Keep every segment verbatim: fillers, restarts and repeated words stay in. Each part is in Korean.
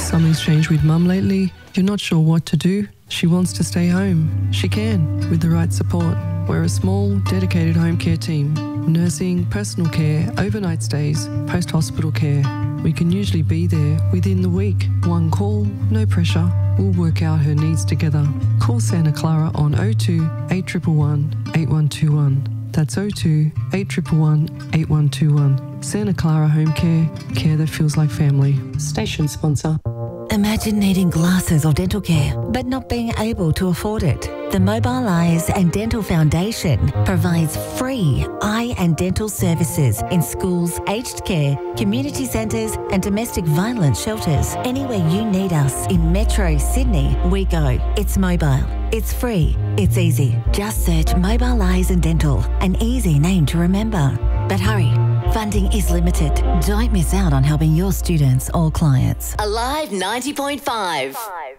Something's changed with Mum lately. You're not sure what to do. She wants to stay home. She can, with the right support. We're a small, dedicated home care team. Nursing, personal care, overnight stays, post-hospital care. We can usually be there within the week. One call, no pressure. We'll work out her needs together. Call Santa Clara on oh two, eight one one, eight one two one. That's oh two, eight one one, eight one two one. Santa Clara Home Care. Care that feels like family. Station sponsor. Imagine needing glasses or dental care, but not being able to afford it. The Mobile Eyes and Dental Foundation provides free eye and dental services in schools, aged care, community centres and domestic violence shelters. Anywhere you need us in Metro Sydney, we go. It's mobile. It's free. It's easy. Just search Mobile Eyes and Dental, an easy name to remember. But hurry, funding is limited. Don't miss out on helping your students or clients. Alive ninety point five.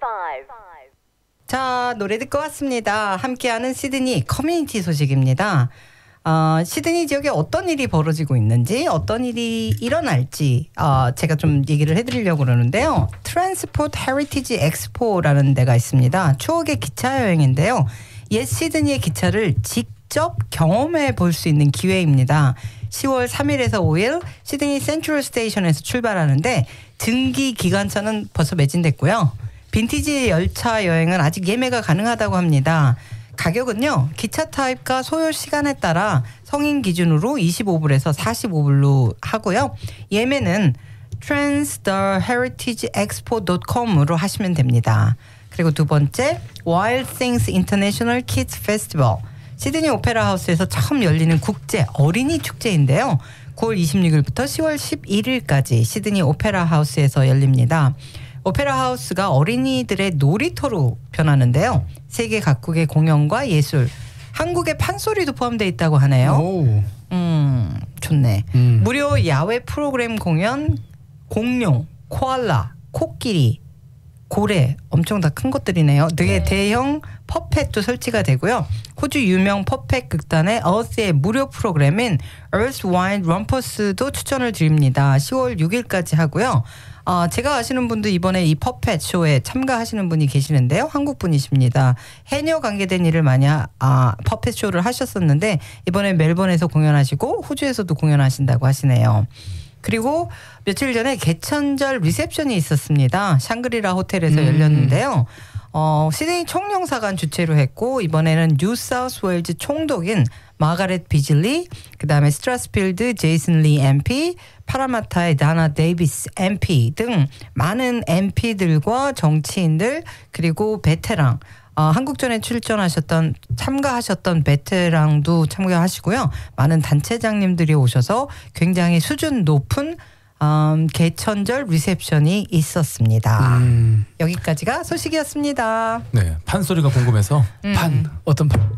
자, 노래 듣고 왔습니다. 함께하는 시드니 커뮤니티 소식입니다. 어, 시드니 지역에 어떤 일이 벌어지고 있는지, 어떤 일이 일어날지 어, 제가 좀 얘기를 해드리려고 그러는데요. 트랜스포트 헤리티지 엑스포라는 데가 있습니다. 추억의 기차 여행인데요. 옛 시드니의 기차를 직접 경험해 볼 수 있는 기회입니다. 시월 삼일에서 오일 시드니 센트럴 스테이션에서 출발하는데 등기 기관차는 벌써 매진됐고요. 빈티지 열차 여행은 아직 예매가 가능하다고 합니다. 가격은요. 기차 타입과 소요 시간에 따라 성인 기준으로 이십오 불에서 사십오 불로 하고요. 예매는 트랜스 더 헤리티지 엑스포 닷 컴으로 하시면 됩니다. 그리고 두 번째 Wild Things International Kids Festival. 시드니 오페라 하우스에서 처음 열리는 국제 어린이 축제인데요. 구월 이십육일부터 시월 십일일까지 시드니 오페라 하우스에서 열립니다. 오페라 하우스가 어린이들의 놀이터로 변하는데요. 세계 각국의 공연과 예술, 한국의 판소리도 포함되어 있다고 하네요. 오. 음, 좋네. 음. 무료 야외 프로그램 공연, 공룡, 코알라, 코끼리, 고래, 엄청 다 큰 것들이네요. 되게 네. 대형 퍼펫도 설치가 되고요. 호주 유명 퍼펫 극단의 어스의 무료 프로그램인 Earth, Wind, Rumpus도 추천을 드립니다. 시월 육일까지 하고요. 어, 제가 아시는 분도 이번에 이 퍼펫 쇼에 참가하시는 분이 계시는데요. 한국 분이십니다. 해녀 관계된 일을 많이 하, 아, 퍼펫 쇼를 하셨었는데 이번에 멜번에서 공연하시고 호주에서도 공연하신다고 하시네요. 그리고 며칠 전에 개천절 리셉션이 있었습니다. 샹그리라 호텔에서 음. 열렸는데요. 어, 시드니 총영사관 주최로 했고 이번에는 뉴사우스웨일즈 총독인 마가렛 비즐리, 그다음에 스트라스필드 제이슨 리 엠피, 파라마타의 다나 데이비스 엠피 등 많은 엠피들과 정치인들 그리고 베테랑 어, 한국전에 출전하셨던 참가하셨던 베테랑도 참가하시고요. 많은 단체장님들이 오셔서 굉장히 수준 높은 음, 개천절 리셉션이 있었습니다. 음. 여기까지가 소식이었습니다. 네, 판소리가 궁금해서 음. 판 어떤 판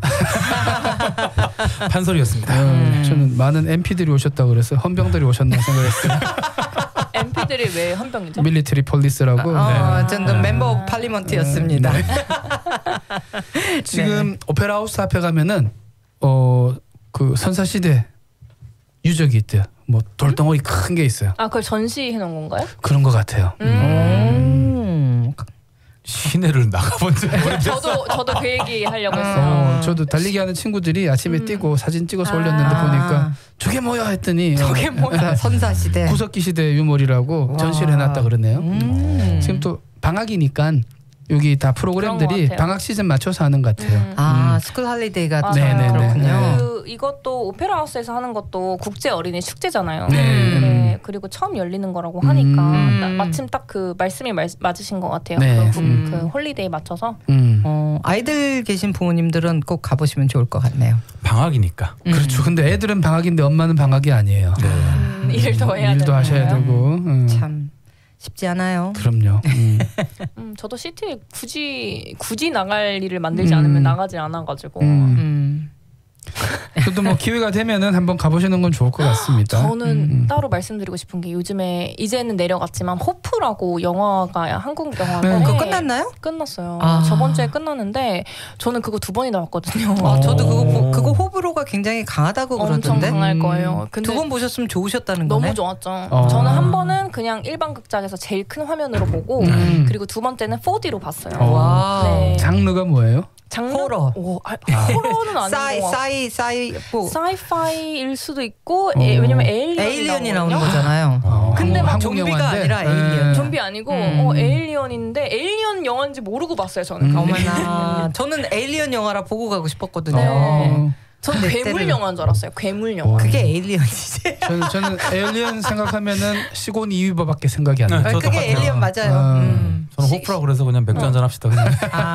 판소리였습니다. 음. 저는 많은 엠피들이 오셨다고 그래서 헌병들이 오셨나 생각했어요. 엠피들이 왜 헌병이죠? 밀리터리 폴리스라고. 어, 네. 저는 멤버 오브 팔리먼트였습니다. 네. 지금 네. 오페라 하우스 앞에 가면은 어, 그 선사시대 유적이 있대요. 뭐 돌덩어리 큰 게 있어요. 아, 그걸 전시해 놓은 건가요? 그런 것 같아요. 음. 음. 시내를 나가본 적 없어요. 저도 저도 그 얘기 하려고 아, 했어요. 어, 저도 달리기 하는 친구들이 아침에 음. 뛰고 사진 찍어서 아. 올렸는데 보니까 저게 뭐야 했더니 저게 뭐야 선사시대 구석기 시대 유물이라고 와. 전시를 해놨다 그러네요. 음. 지금 또 방학이니까 여기 다 프로그램들이 방학 시즌 맞춰서 하는 것 같아요. 음. 아, 음. 스쿨 할리데이가 네네네. 그렇군요. 그, 이것도 오페라 하우스에서 하는 것도 국제 어린이 축제잖아요. 네. 네. 그리고 처음 열리는 거라고 하니까 음. 나, 마침 딱 그 말씀이 말, 맞으신 것 같아요. 네. 그, 음. 그 홀리데이 맞춰서. 음. 어, 아이들 계신 부모님들은 꼭 가보시면 좋을 것 같네요. 방학이니까. 음. 그렇죠. 근데 애들은 방학인데 엄마는 방학이 아니에요. 네. 음, 일을 더 해야 일도 하셔야 거예요? 되고. 음. 참. 쉽지 않아요. 그럼요. 음. 음, 저도 시티에 굳이 굳이 나갈 일을 만들지 음. 않으면 나가지 않아가지고. 음. 음. 저도 뭐 기회가 되면은 한번 가보시는 건 좋을 것 같습니다. 저는 음. 따로 말씀드리고 싶은 게 요즘에 이제는 내려갔지만 호프라고 영화가 한국 영화인데 네. 그거 끝났나요? 끝났어요. 아. 저번 주에 끝났는데 저는 그거 두 번이나 봤거든요. 아, 저도 그거 보- 어. 그거 호불호가 굉장히 강하다고 엄청 그러던데. 강할 거예요. 근데 두 번 보셨으면 좋으셨다는 너무 거네. 좋았죠. 어. 저는 한 번은 그냥 일반 극장에서 제일 큰 화면으로 보고 음. 그리고 두 번째는 포디로 봤어요. 어. 와. 네. 장르가 뭐예요? 장르 호러. 오, 아, 호러는 아닌 사이 것 같고 사이 사이 뭐 사이파이일 수도 있고 어. 에, 왜냐면 에일리언이, 에일리언이 나오는 나오거든요. 거잖아요. 어, 근데 막 한국 좀비가 영화인데? 아니라 에일리언. 좀비 아니고 음. 어, 에일리언인데 에일리언 영화인지 모르고 봤어요 저는. 음. 어머나. 저는 에일리언 영화라 보고 가고 싶었거든요. 네. 어. 전 내 괴물 때를- 영화인 줄 알았어요. 괴물 영화. 어. 그게 에일리언이지. 저는, 저는 에일리언 생각하면은 시곤 이위버밖에 생각이 안 나요. 네, 저도 그게 같아요. 에일리언 맞아요. 어. 음. 저는 호프라 그래서 그냥 맥주 한잔 합시다. 그냥.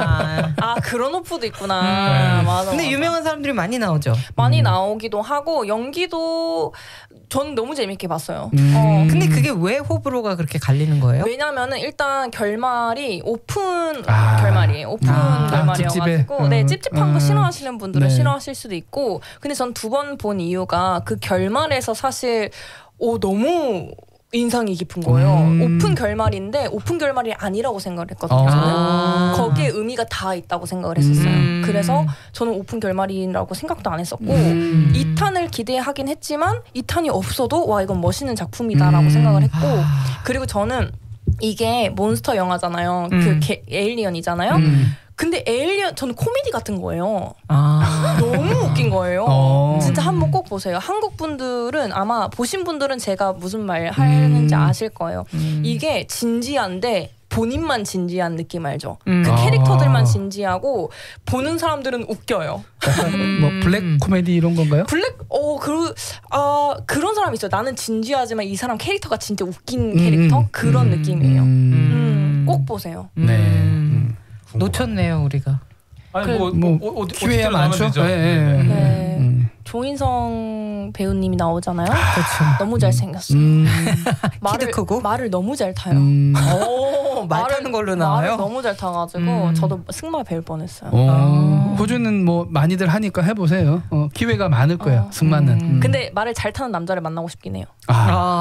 아. 아 그런 호프도 있구나. 음. 맞아. 근데 맞아. 유명한 사람들이 많이 나오죠. 많이 나오기도 하고 연기도 전 너무 재밌게 봤어요. 음. 어, 근데 그게 왜 호불호가 그렇게 갈리는 거예요? 왜냐면은 일단 결말이 오픈 아. 결말이에요. 오픈 아, 결말이어가지고 찝찝해. 네 음. 찝찝한 거 음. 싫어하시는 분들은 네. 싫어하실 수도 있고 근데 전 두 번 본 이유가 그 결말에서 사실 오 너무 인상이 깊은 거예요. 음. 오픈 결말인데 오픈 결말이 아니라고 생각을 했거든요. 어. 저는 아. 거기에 의미가 다 있다고 생각을 했었어요. 음. 그래서 저는 오픈 결말이라고 생각도 안 했었고 음. 이 탄을 기대하긴 했지만 이 탄이 없어도 와 이건 멋있는 작품이다라고 음. 생각을 했고 아. 그리고 저는 이게 몬스터 영화잖아요. 음. 그 게, 에일리언이잖아요. 음. 근데 에일리언 저는 코미디 같은 거예요. 아. 너무 웃긴 거예요. 어. 진짜 한번 꼭 보세요. 한국 분들은 아마 보신 분들은 제가 무슨 말 하는지 음. 아실 거예요. 음. 이게 진지한데 본인만 진지한 느낌 알죠? 음. 그 아. 캐릭터들만 진지하고 보는 사람들은 웃겨요. 약간 뭐 블랙 코미디 이런 건가요? 블랙 어 그 아 그런 사람이 있어요. 나는 진지하지만 이 사람 캐릭터가 진짜 웃긴 음, 캐릭터 음. 그런 음. 느낌이에요. 음. 음. 꼭 보세요. 음. 네. 음. 놓쳤네요 우리가. 아니 그- 뭐, 뭐 뭐, 어디 기회야 어디로 나가면 많죠. 되죠. 예, 예. 네. 네. 음. 조인성 배우님이 나오잖아요. 그렇죠. 너무 잘생겼어요. 음. 말을, 키도 크고? 말을 너무 잘 타요. 음. 오, 말 타는 걸로 나와요? 말을 너무 잘 타가지고 음. 저도 승마 배울 뻔했어요. 어. 호주는 뭐 많이들 하니까 해보세요. 어, 기회가 많을 거예요. 어. 승마는. 음. 음. 근데 말을 잘 타는 남자를 만나고 싶긴 해요. 아.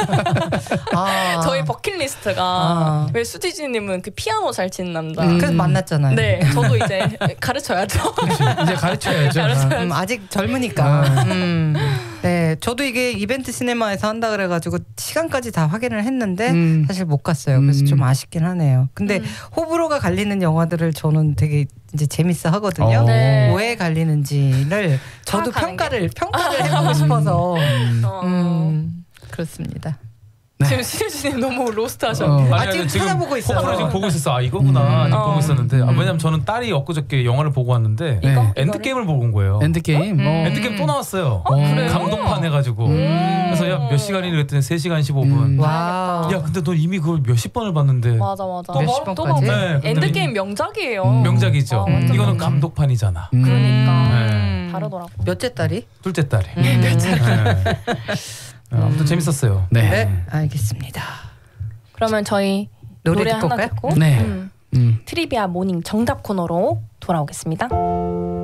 아. 아. 저희 버킷리스트가 아. 왜 수지지님은 그 피아노 잘 치는 남자. 음. 그래서 만났잖아요. 네, 저도 이제 가르쳐야죠. 이제 가르쳐야죠. 가르쳐야죠. 음, 아직 젊으니까. 아. 음. 네, 저도 이게 이벤트 시네마에서 한다 그래가지고 시간까지 다 확인을 했는데 음. 사실 못 갔어요. 그래서 음. 좀 아쉽긴 하네요. 근데 음. 호불호가 갈리는 영화들을 저는 되게 이제 재밌어 하거든요. 어. 네. 왜 갈리는지를 저도 파악하는 평가를 평가를 해보고 싶어서 어. 음, 그렇습니다. 지금 수지지님 너무 로스트하셨네. 어. 아, 지금 찾아보고 있어요. 호프를 지금 보고 있었어. 아 이거구나. 음. 지금 어. 보고 있었는데. 아, 음. 왜냐면 저는 딸이 엊그저께 영화를 보고 왔는데 네. 이거? 엔드 게임을 보고 온 거예요. 엔드게임. 음. 어. 엔드게임 또 나왔어요. 어, 그래요? 감동판 해가지고. 음. 그래서 야 몇 시간이니 그랬더니 세 시간 십오 분. 음. 와우. 야 근데 너 이미 그걸 몇십 번을 봤는데. 맞아 맞아. 몇 또 십 봐- 또 번까지? 봐봐. 네, 근데 엔드게임 명작이에요. 음. 명작이죠. 아, 완전 이거는 명작. 감독판이잖아. 음. 그러니까 네. 다르더라고. 몇째 딸이? 둘째 딸이. 음. 네. 어, 아무튼 재밌었어요. 네. 네, 알겠습니다. 그러면 저희 노래 노래 듣고 하나 올까요? 듣고 네. 음, 음. 트리비아 모닝 정답 코너로 돌아오겠습니다.